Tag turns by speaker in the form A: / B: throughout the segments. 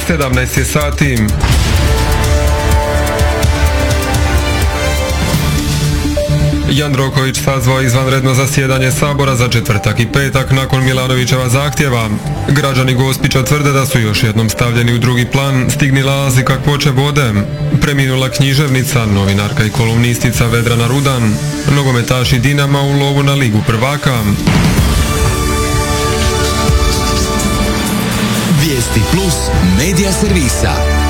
A: 17 je sati. Jandroković sazvao izvanredno zasjedanje Sabora za četvrtak i petak nakon Milanovićeva zahtjeva. Građani Gospića tvrde da su još jednom stavljeni u drugi plan stigni nalazi kakvoće vode. Preminula književnica, novinarka i kolumnistica Vedrana Rudan, nogometaši Dinama u lovu na Ligu prvaka.
B: Vijesti plus medija servisa.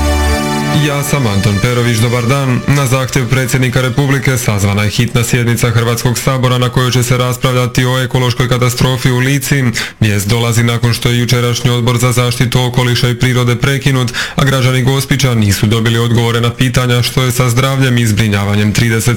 A: Ja sam Anton Perović, dobar dan. Na zahtjev predsjednika Republike sazvana je hitna sjednica Hrvatskog sabora na kojoj će se raspravljati o ekološkoj katastrofi u Lici. Vijest dolazi nakon što je jučerašnji odbor za zaštitu okoliša i prirode prekinut, a građani Gospića nisu dobili odgovore na pitanja što je sa zdravljem i zbrinjavanjem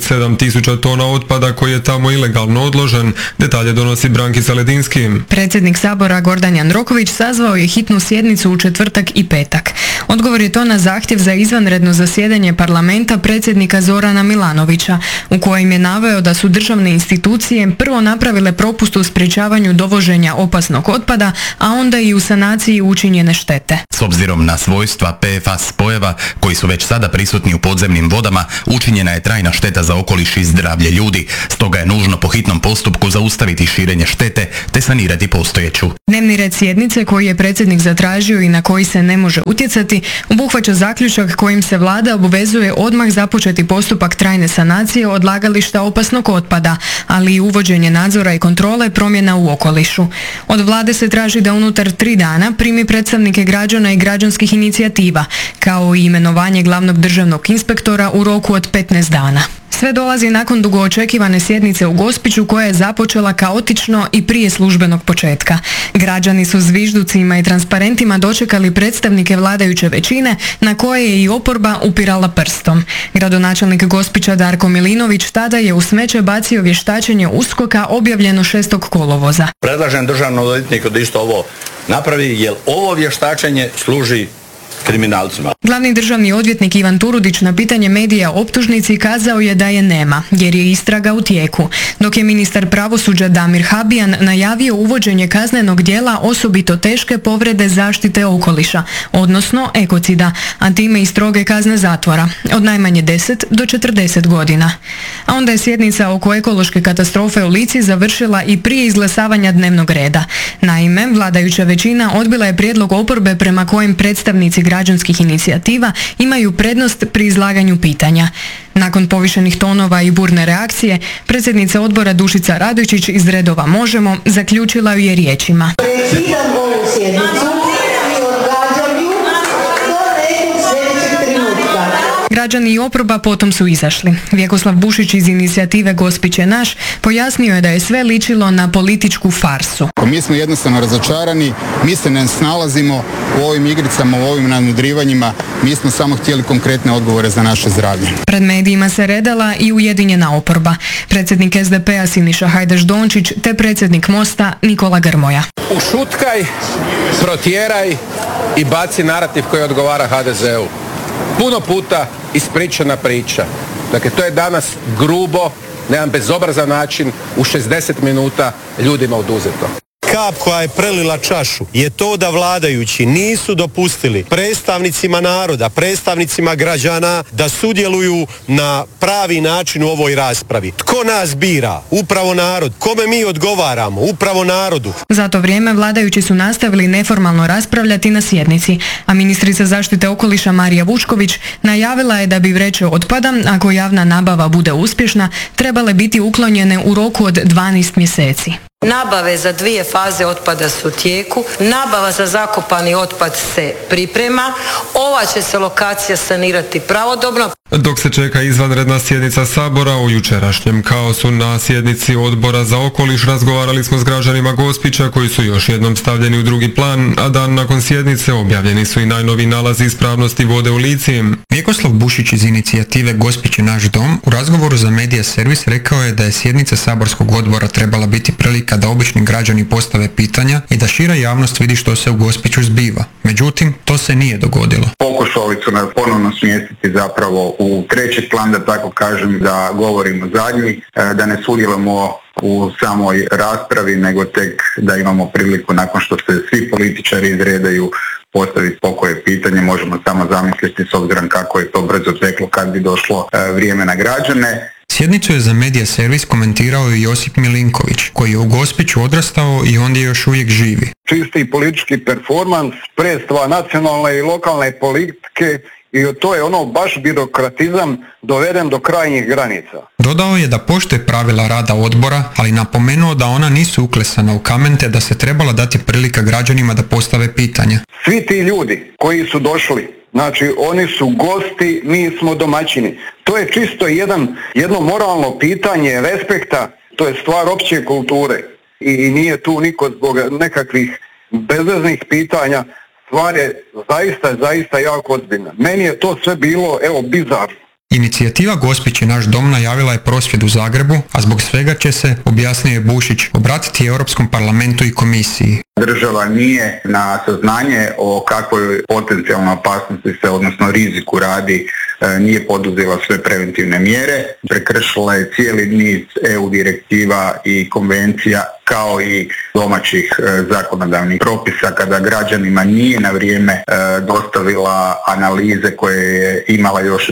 A: 37.000 tona otpada koji je tamo ilegalno odložen. Detalje donosi Brankica Ledinski.
C: Predsjednik Sabora Gordan Jandroković sazvao je hitnu sjednicu u četvrtak i petak. Odgovor je to na zahtjev za izvanredno zasjedanje parlamenta predsjednika Zorana Milanovića, u kojem je naveo da su državne institucije prvo napravile propust u sprječavanju dovoženja opasnog otpada, a onda i u sanaciji učinjene štete.
D: S obzirom na svojstva PFAS spojeva koji su već sada prisutni u podzemnim vodama, učinjena je trajna šteta za okoliš i zdravlje ljudi. Stoga je nužno po hitnom postupku zaustaviti širenje štete te sanirati postojeću.
C: Dnevni red sjednice koji je predsjednik zatražio i na koji se ne može utjecati obuhvaća zaključak kojim se vlada obvezuje odmah započeti postupak trajne sanacije odlagališta opasnog otpada, ali i uvođenje nadzora i kontrole promjena u okolišu. Od vlade se traži da unutar 3 dana primi predstavnike građana i građanskih inicijativa, kao i imenovanje glavnog državnog inspektora u roku od 15 dana. Sve dolazi nakon dugo očekivane sjednice u Gospiću koja je započela kaotično i prije službenog početka. Građani su zvižducima i transparentima dočekali predstavnike vladajuće većine na koje je i oporba upirala prstom. Gradonačelnik Gospića Darko Milinović tada je u smeće bacio vještačenje USKOK-a objavljeno 6. kolovoza.
E: Predlažem državnom odvjetniku da isto ovo napravi, jer ovo vještačenje služi kriminalcima.
C: Glavni državni odvjetnik Ivan Turudić na pitanje medija o optužnici kazao je da je nema, jer je istraga u tijeku, dok je ministar pravosuđa Damir Habijan najavio uvođenje kaznenog djela osobito teške povrede zaštite okoliša, odnosno ekocida, a time i stroge kazne zatvora, od najmanje 10 do 40 godina. A onda je sjednica oko ekološke katastrofe u Lici završila i prije izglasavanja dnevnog reda. Naime, vladajuća većina odbila je prijedlog oporbe prema kojem predstavnici građanskih inicijativa imaju prednost pri izlaganju pitanja. Nakon povišenih tonova i burne reakcije, predsjednica odbora Dušica Radojčić iz redova Možemo zaključila ju je riječima:
F: Prekidam ovu sjednicu i odgađam ju do nekog sljedećeg trenutka.
C: Građani i oporba potom su izašli. Vjekoslav Bušić iz inicijative Gospić je naš pojasnio je da je sve ličilo na političku farsu.
G: Mi smo jednostavno razočarani, mi se ne snalazimo u ovim igricama, u ovim nadmudrivanjima, mi smo samo htjeli konkretne odgovore za naše zdravlje.
C: Pred medijima se redala i ujedinjena oporba. Predsjednik SDP-a Siniša Hajdaš Dončić te predsjednik Mosta Nikola Grmoja.
H: Ušutkaj, protjeraj i baci narativ koji odgovara HDZ-u. Puno puta ispričana priča. Dakle, to je danas grubo, na jedan bezobrazan način, u 60 minuta ljudima oduzeto.
I: Kap koja je prelila čašu je to da vladajući nisu dopustili predstavnicima naroda, predstavnicima građana da sudjeluju na pravi način u ovoj raspravi. Tko nas bira? Upravo narod. Kome mi odgovaramo? Upravo narodu.
C: Za to vrijeme vladajući su nastavili neformalno raspravljati na sjednici, a ministrica zaštite okoliša Marija Vučković najavila je da bi vreće otpada, ako javna nabava bude uspješna, trebale biti uklonjene u roku od 12 mjeseci.
J: Nabave za 2 faze otpada su u tijeku, nabava za zakopani otpad se priprema, ova će se lokacija sanirati pravodobno.
A: Dok se čeka izvanredna sjednica Sabora, u jučerašnjem kaosu na sjednici Odbora za okoliš razgovarali smo s građanima Gospića koji su još jednom stavljeni u drugi plan, a dan nakon sjednice objavljeni su i najnoviji nalazi ispravnosti vode u Lici.
K: Vjekoslav Bušić iz inicijative Gospić je naš dom u razgovoru za Medija servis rekao je da je sjednica saborskog odbora trebala biti prilika da obični građani postave pitanja i da šira javnost vidi što se u Gospiću zbiva. Međutim, to se nije dogodilo.
L: Pokušali su nas ponovno smjestiti zapravo u treći plan, da tako kažem, da govorimo zadnji, da ne sudjelujemo u samoj raspravi, nego tek da imamo priliku nakon što se svi političari izredaju postaviti pokoje pitanje, možemo samo zamisliti s obzirom kako je to brzo teklo kad bi došlo vrijeme na građane.
K: Sjednicu je za Medija servis komentirao i Josip Milinković, koji je u Gospiću odrastao i ondje još uvijek živi.
M: Čisti politički performans, predstva nacionalne i lokalne politike i to je ono baš birokratizam doveden do krajnjih granica.
K: Dodao je da poštuje pravila rada odbora, ali napomenuo da ona nisu uklesana u kamen te da se trebala dati prilika građanima da postave pitanja.
M: Svi ti ljudi koji su došli, znači oni su gosti, mi smo domaćini. To je čisto jedno moralno pitanje respekta, to je stvar opće kulture i nije tu niko zbog nekakvih bezveznih pitanja. Stvar je zaista jako ozbiljna. Meni je to sve bilo, bizarno.
K: Inicijativa Gospić je naš dom najavila je prosvjed u Zagrebu, a zbog svega će se, objasnio je Bušić, obratiti Europskom parlamentu i komisiji.
L: Država nije na saznanje o kakvoj potencijalnoj opasnosti se, odnosno riziku radi, nije poduzela sve preventivne mjere. Prekršila je cijeli niz EU direktiva i konvencija kao i domaćih zakonodavnih propisa kada građanima nije na vrijeme dostavila analize koje je imala još od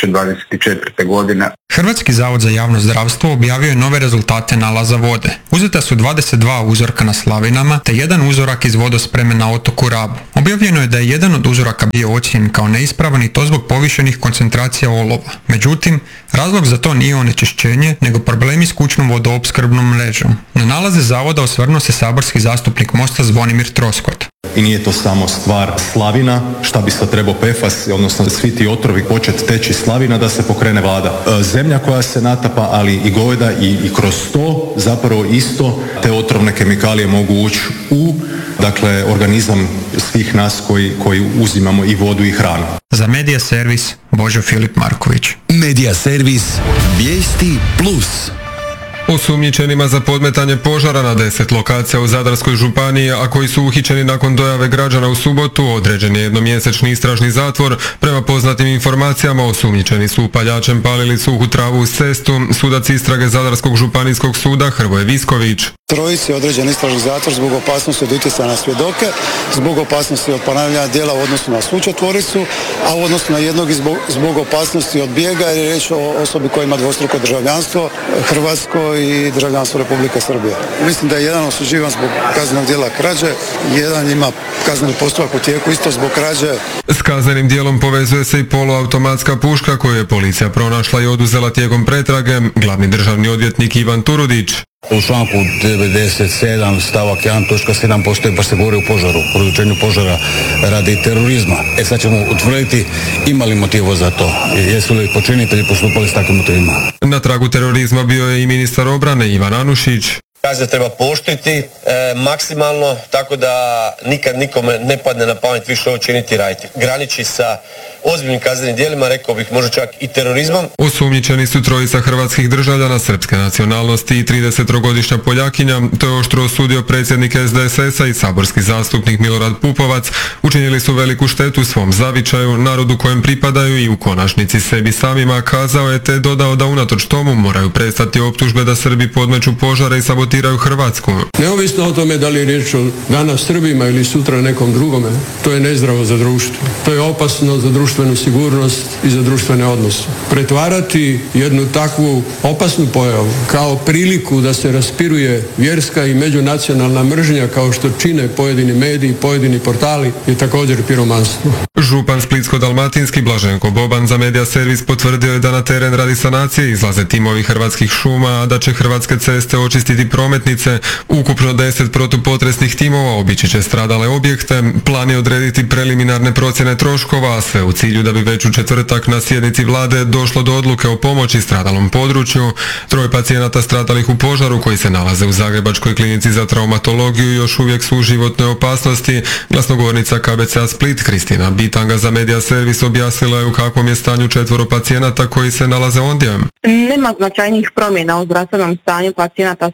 L: 2024. godine.
K: Hrvatski zavod za javno zdravstvo objavio je nove rezultate nalaza vode. Uzeta su 22 uzorka na slavinama te jedan uzorak iz vodospreme na otoku Rabu. Objavljeno je da je jedan od uzoraka bio ocijenjen kao neispravan i to zbog povišenih koncentracija olova. Međutim, razlog za to nije onečišćenje, nego problemi s kućnom vodoopskrbnom mrežom. Na nalaze zavoda osvrnuo se saborski zastupnik Mosta Zvonimir Troskot.
N: I nije to samo stvar slavina, šta bi sad trebao PFAS, odnosno svi ti otrovi početi teći slavina da se pokrene vlada. Zemlja koja se natapa, ali i goveda i kroz to zapravo isto te otrovne kemikalije mogu ući u organizam svih nas koji uzimamo i vodu i hranu.
K: Za Medija servis Božo Filip Marković.
B: Medija servis Vijesti plus.
A: Osumnjičenima za podmetanje požara na 10 lokacija u Zadarskoj županiji, a koji su uhićeni nakon dojave građana u subotu, određen je jednomjesečni istražni zatvor. Prema poznatim informacijama, osumnjičeni su upaljačem palili suhu travu uz cestu. Sudac istrage Zadarskog županijskog suda Hrvoje Visković.
O: Trojici je određen istražni zatvor zbog opasnosti od utjecaja na svjedoke, zbog opasnosti od ponavljanja djela u odnosu na svu četvoricu, a u odnosu na jednog zbog opasnosti od bijega, jer je riječ o osobi koja ima dvostruko državljanstvo, hrvatsko i državljanstvo Republike Srbije. Mislim da je jedan osuđivan zbog kaznenog djela krađe, jedan ima kazneni postupak u tijeku isto zbog krađe.
A: S kaznenim djelom povezuje se i poluautomatska puška koju je policija pronašla i oduzela tijekom pretrage. Glavni državni odvjetnik Ivan Turudić.
P: U članku 97 stavak 1 točka 7 postoji pa se govori o požaru, o produčenju požara radi terorizma. Sad ćemo utvrditi ima li motiva za to, jesu li počinitelji postupali s takvim motivima.
A: Na tragu terorizma bio je i ministar obrane Ivan Anušić.
Q: Kazne treba pooštriti maksimalno, tako da nikad nikome ne padne na pamet više ovo činiti i raditi. Graniči sa ozbiljnim kaznenim djelima, rekao bih možda čak i terorizmom.
A: Osumnjičeni su trojica hrvatskih državljana srpske nacionalnosti i 30-godišnja Poljakinja. To je oštro osudio predsjednik SDSS-a i saborski zastupnik Milorad Pupovac. Učinili su veliku štetu svom zavičaju, narodu kojem pripadaju i u konačnici sebi samima, kazao je, te dodao da unatoč tomu moraju prestati optužbe da Srbi podmeću požare i sabotiraju Hrvatsku.
R: Neovisno o tome da li je riječ o danas Srbima ili sutra nekom drugome, to je nezdravo za društvo. To je opasno za društvenu sigurnost i za društvene odnose. Pretvarati jednu takvu opasnu pojavu kao priliku da se raspiruje vjerska i međunacionalna mržnja kao što čine pojedini mediji, pojedini portali je također piromanstvo.
A: Župan Splitsko-dalmatinski Blaženko Boban za Medija servis potvrdio je da na teren radi sanacije izlaze timovi Hrvatskih šuma, a da će Hrvatske ceste očistiti prometnice. Ukupno 10 protupotresnih timova obići će stradale objekte. Plan je odrediti preliminarne procjene troškova, a sve u cilju da bi već u četvrtak na sjednici vlade došlo do odluke o pomoći stradalom području. 3 pacijenata stradalih u požaru koji se nalaze u Zagrebačkoj klinici za traumatologiju još uvijek su u životnoj opasnosti. Glasnogovornica KBC-a Split Kristina Bitanga za Medija servis objasnila je u kakvom je stanju 4 pacijenata koji se nalaze ondje.
S: Nema značajnijih promjena u zdravstvenom stanju pacijenata stradalih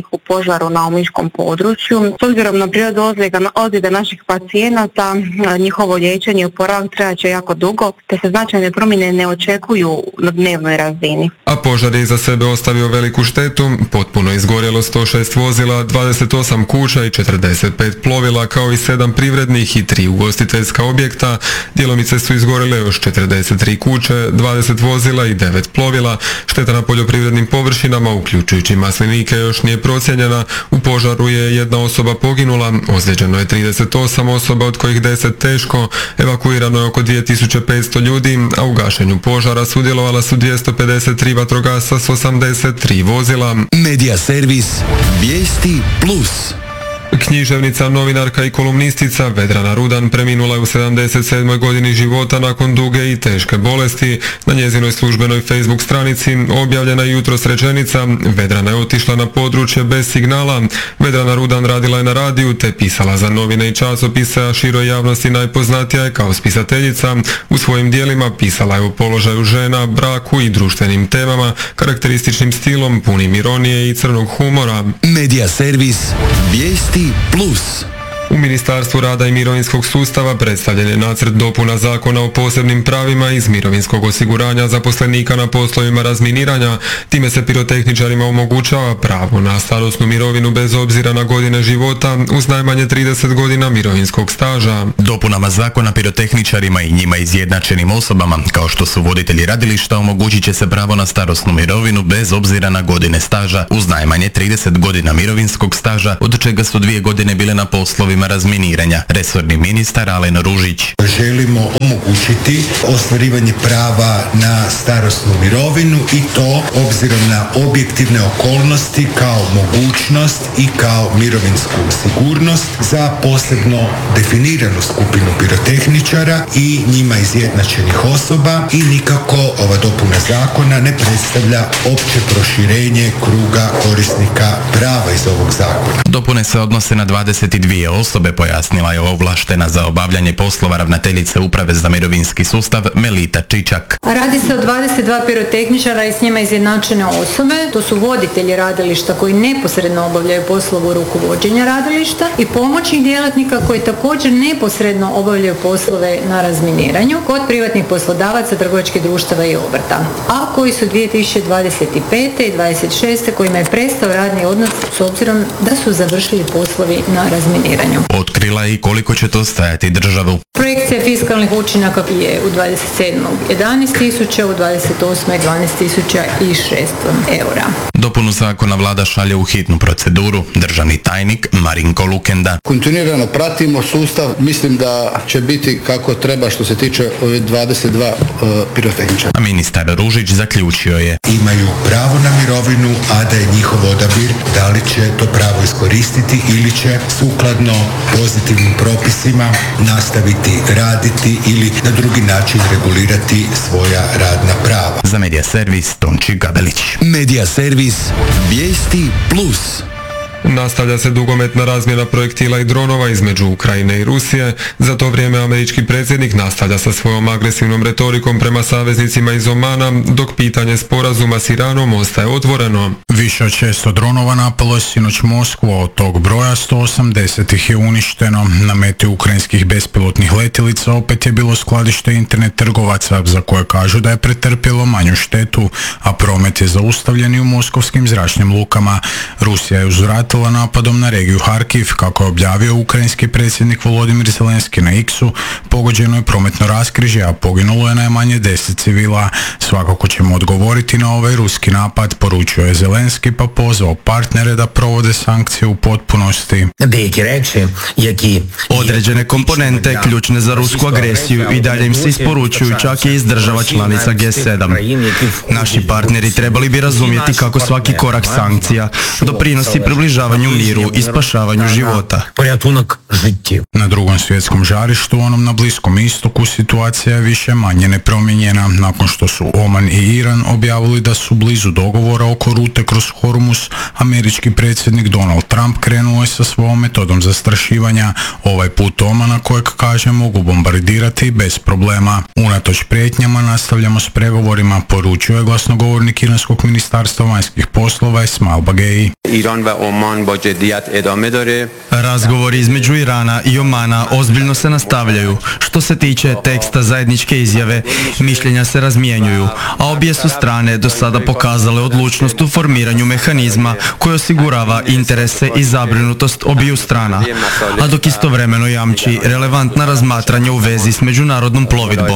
S: stradalih u požaru na omiškom području. S obzirom na prirodu ozljeda naših pacijenata, njihovo liječenje i oporavak trajat će jako dugo, te se značajne promjene ne očekuju na dnevnoj razini.
A: A požar je iza sebe ostavio veliku štetu, potpuno izgorjelo 106 vozila, 28 kuća i 45 plovila, kao i 7 privrednih i 3 ugostiteljska objekta. Djelomice su izgorjele još 43 kuće, 20 vozila i 9 plovila. Šteta na poljoprivrednim površinama, uključujući maslinike, još nije procijenjena. U požaru je jedna osoba poginula, ozlijeđeno je 38 osoba, od kojih 10 teško. Evakuirano je oko 2500 ljudi, a u gašenju požara sudjelovala su 253 vatrogasca s 83 vozila.
B: Medija servis Vijesti Plus.
A: Književnica, novinarka i kolumnistica Vedrana Rudan preminula je u 77. godini života nakon duge i teške bolesti. Na njezinoj službenoj Facebook stranici objavljena je jutros rečenica: Vedrana je otišla na područje bez signala. Vedrana Rudan radila je na radiju te pisala za novine i časopise, a široj javnosti najpoznatija je kao spisateljica. U svojim dijelima pisala je o položaju žena, braku i društvenim temama, karakterističnim stilom punim ironije i crnog humora.
B: Medija servis Vijesti Plus.
A: U Ministarstvu rada i mirovinskog sustava predstavljen je nacrt dopuna Zakona o posebnim pravima iz mirovinskog osiguranja zaposlenika na poslovima razminiranja. Time se pirotehničarima omogućava pravo na starosnu mirovinu bez obzira na godine života uz najmanje 30 godina mirovinskog staža.
D: Dopunama zakona pirotehničarima i njima izjednačenim osobama, kao što su voditelji radilišta, omogućit će se pravo na starosnu mirovinu bez obzira na godine staža uz najmanje 30 godina mirovinskog staža, od čega su 2 godine bile na poslovima razminiranja. Resorni ministar Alen Ružić.
T: Želimo omogućiti ostvarivanje prava na starosnu mirovinu i to obzirom na objektivne okolnosti kao mogućnost i kao mirovinsku sigurnost za posebno definiranu skupinu pirotehničara i njima izjednačenih osoba i nikako ova dopuna zakona ne predstavlja opće proširenje kruga korisnika prava iz ovog zakona.
D: Dopune se odnose na 22 osobe, pojasnila je ovlaštena za obavljanje poslova ravnateljice Uprave za mirovinski sustav Melita Čičak.
U: Radi se o 22 pirotehničara i s njima izjednačene osobe. To su voditelji radilišta koji neposredno obavljaju poslove rukovođenja radilišta i pomoćnih djelatnika koji također neposredno obavljaju poslove na razminiranju kod privatnih poslodavaca, trgovačkih društava i obrta, a koji su 2025. i 2026. kojima je prestao radni odnos s obzirom da su završili poslovi na razminiranju.
D: Otkrila je i koliko će to stajati državu.
U: Projekcija fiskalnih učinaka je u 27. 11.000, u 28. 12.600 eura.
D: Dopunu zakona vlada šalje u hitnu proceduru. Državni tajnik Marinko Lukenda.
V: Kontinuirano pratimo sustav, mislim da će biti kako treba što se tiče ove 22 pirotehničara.
D: A ministar Ružić zaključio je:
T: imaju pravo na mirovinu, a da je njihov odabir da li će to pravo iskoristiti ili će sukladno pozitivnim propisima nastaviti raditi ili na drugi način regulirati svoja radna prava.
D: Za Medija servis Tonči Gabelić.
B: Medija servis Vijesti Plus.
A: Nastavlja se dugometna razmjena projektila i dronova između Ukrajine i Rusije. Za to vrijeme američki predsjednik nastavlja sa svojom agresivnom retorikom prema saveznicima iz Omana, dok pitanje sporazuma s Iranom ostaje otvoreno.
W: Više od 600 dronova napalo je sinoć Moskvu, a od tog broja 180 ih je uništeno. Na meti ukrajinskih bespilotnih letjelica opet je bilo skladište internet trgovaca, za koje kažu da je pretrpjelo manju štetu, a promet je zaustavljen i u moskovskim zračnim lukama. Rusija je uzvratila napadom na regiju Harkiv, kako je objavio ukrajinski predsjednik Volodimir Zelenski na X-u. Pogođeno je prometno raskrižje, a poginulo je najmanje 10 civila. Svakako ćemo odgovoriti na ovaj ruski napad, poručio je Zelenski, pa pozvao partnere da provode sankcije u potpunosti.
X: Određene komponente ključne za rusku agresiju i dalje im se isporučuju čak i iz država članica G7. Naši partneri trebali bi razumjeti kako svaki korak sankcija doprinosi približavanju održavanju miru i spašavanju života.
W: Na drugom svjetskom žarištu, onom na Bliskom istoku, situacija je više manje nepromijenjena nakon što su Oman i Iran objavili da su blizu dogovora oko rute kroz Hormuz. Američki predsjednik Donald Trump krenuo je sa svojom metodom zastrašivanja, ovaj put Omana kojeg kaže mogu bombardirati bez problema. Unatoč prijetnjama nastavljamo s pregovorima, poručio je glasnogovornik Iranskog ministarstva vanjskih poslova Esmail Bagei.
X: Razgovori između Irana i Omana ozbiljno se nastavljaju. Što se tiče teksta zajedničke izjave, mišljenja se razmjenjuju, a obje su strane do sada pokazale odlučnost u formiranju mehanizma koji osigurava interese i zabrinutost obiju strana, a dok istovremeno jamči relevantna razmatranja u vezi s međunarodnom plovidbom.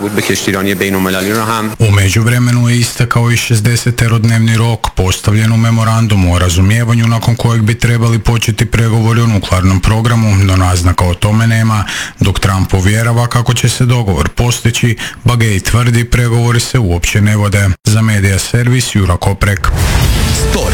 W: U međuvremenu je istekao i 60-dnevni rok postavljen u memorandumu o razumijevanju nakon kojeg bi trebali početi pregovori o nuklearnom programu, no naznaka o tome nema. Dok Trump uvjerava kako će se dogovor postići, Bagei tvrdi pregovori se uopće ne vode. Za Medija servis Jura Koprek.
B: Sport.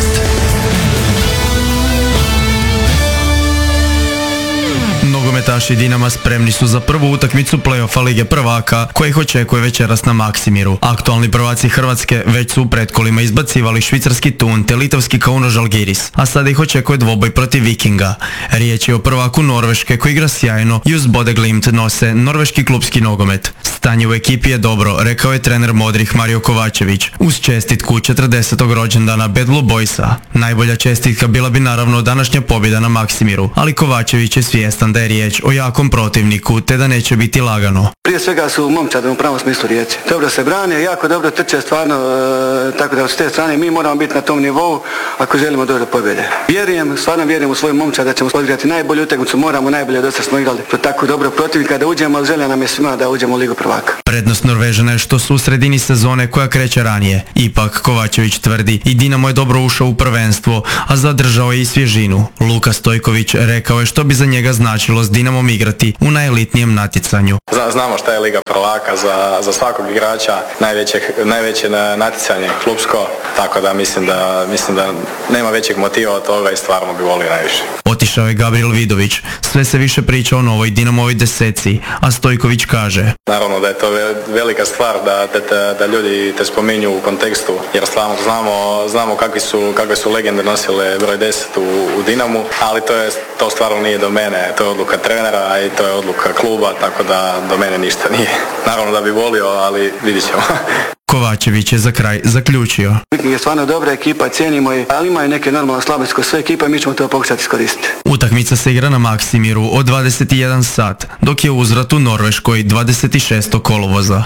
X: Nogometaši Dinama spremni su za prvu utakmicu play-offa Lige prvaka koja ih očekuje večeras na Maksimiru. Aktualni prvaci Hrvatske već su u pretkolima izbacivali švicarski Thun te litavski Kauno Žalgiris, a sada ih očekuje dvoboj protiv Vikinga. Riječ je o prvaku Norveške koji igra sjajno i uz Bodeglimt nose norveški klubski nogomet. Stanje u ekipi je dobro, rekao je trener modrih Mario Kovačević uz čestitku 40. rođendana Bad Blue Boysa. Najbolja čestitka bila bi naravno današnja pobjeda na Maksimiru, ali Kovačević je svjestan da je riječ o jakom protivniku te da neće biti lagano.
E: Prije svega su momčadi u pravom smislu riječi. Dobro se brane, jako dobro trče stvarno, tako da s te strane mi moramo biti na tom nivou ako želimo doći do pobjede. Stvarno vjerujem u svoju momčad da ćemo odigrati najbolju utakmicu, moramo najbolje, dosta smo igrali to tako dobro protivnika da uđemo, ali želja nam je svima da uđemo u Ligu prvaka.
X: Prednost Norvežana je što su u sredini sezone koja kreće ranije. Ipak Kovačević tvrdi i Dinamo je dobro ušao u prvenstvo, a zadržao je i svježinu. Luka Stojković rekao je što bi za njega značilo s Dinamom igrati u najelitnijem natjecanju.
F: Znamo šta je Liga prvaka za svakog igrača, najveće natjecanje klubsko, tako da mislim da nema većeg motiva od toga i stvarno bi volio najviše.
X: Otišao je Gabriel Vidović, sve se više priča o novoj Dinamovoj deseci, a Stojković kaže:
F: Naravno da je to velika stvar da ljudi te spominju u kontekstu, jer stvarno znamo kakve su legende nosile broj 10 u Dinamu, ali to stvarno nije do mene, to je odluka trenera i to je odluka kluba, tako da do mene ništa nije. Naravno da bi volio, ali vidit ćemo.
X: Kovačević je za kraj zaključio:
E: Viking je stvarno dobra ekipa, cijenimo je, ali imaju neke normalne slabosti kod sve ekipe i mi ćemo to pokušati iskoristiti.
X: Utakmica se igra na Maksimiru od 21 sat, dok je uzvrat u Norveškoj 26. kolovoza.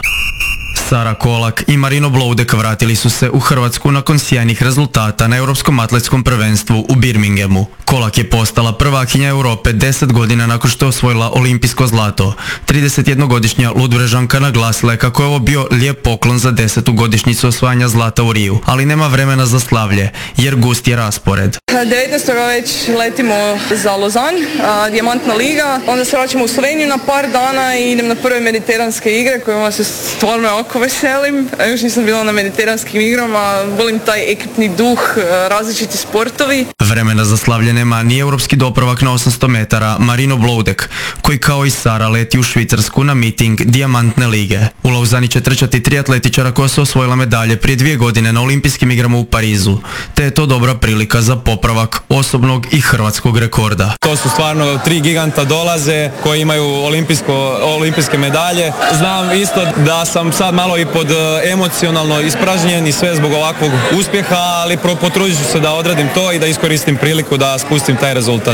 X: Sara Kolak i Marino Bloudek vratili su se u Hrvatsku nakon sjajnih rezultata na Europskom atletskom prvenstvu u Birminghamu. Kolak je postala prvakinja Europe 10 godina nakon što je osvojila olimpijsko zlato. 31-godišnja Ludbrežanka naglasila je kako je ovo bio lijep poklon za 10. godišnjicu osvajanja zlata u Riju, ali nema vremena za slavlje, jer gust je raspored.
G: 19. već letimo za Lozan, Dijamantna liga, onda se vraćamo u Sloveniju na par dana i idem na prve mediteranske igre kojima se stvarno jako veselim. Još nisam bila na mediteranskim igrama, volim taj ekipni duh, različiti sportovi.
X: Vremena za slavlje nema ni europski dopravak na 800 metara Marino Bloudek, koji kao i Sara leti u Švicarsku na miting Dijamantne lige. U Lauzani će trčati 3 atletičara koja su osvojila medalje prije 2 godine na olimpijskim igrama u Parizu, te je to dobra prilika za popravak osobnog i hrvatskog rekorda.
H: To su stvarno 3 giganta dolaze koji imaju olimpijske medalje. Znam isto da sam sad malo i pod emocionalno ispražnjen i sve zbog ovakvog uspjeha, ali potrudit ću se da odradim to i da iskoristim priliku da spustim taj rezultat.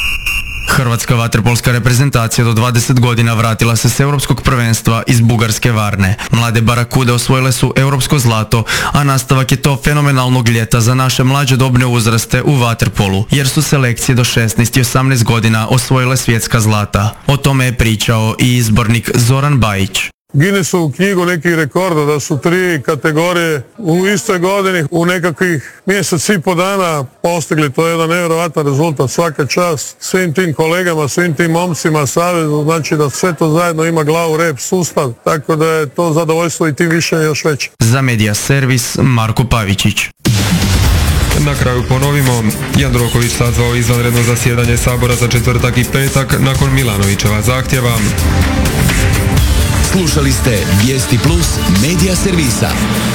X: Hrvatska vaterpolska reprezentacija do 20 godina vratila se s europskog prvenstva iz Bugarske Varne. Mlade Barakude osvojile su europsko zlato, a nastavak je to fenomenalnog ljeta za naše mlađe dobne uzraste u vaterpolu, jer su selekcije do 16 i 18 godina osvojile svjetska zlata. O tome je pričao i izbornik Zoran Bajić.
Y: Guinnessovu knjigu nekih rekorda da su 3 kategorije u istoj godini u nekakvih mjesec i po dana postigli. To je jedan nevjerojatan rezultat, svaka čast svim tim kolegama, svim tim momcima, savezu, znači da sve to zajedno ima glavu, rep, sustav, tako da je to zadovoljstvo i tim više još veće.
X: Za Medija servis Marko Pavičić.
A: Na kraju ponovimo, Jandroković sazvao izvanredno zasjedanje Sabora za četvrtak i petak nakon Milanovićeva zahtjeva.
B: Slušali ste Vijesti Plus Medija Servisa.